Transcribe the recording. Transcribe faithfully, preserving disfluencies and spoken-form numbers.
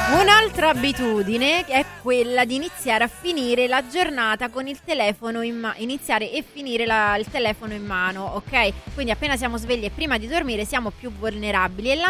Un'altra abitudine è quella di iniziare a finire la giornata con il telefono in mano, iniziare e finire la, il telefono in mano, ok? Quindi appena siamo svegli e prima di dormire siamo più vulnerabili e la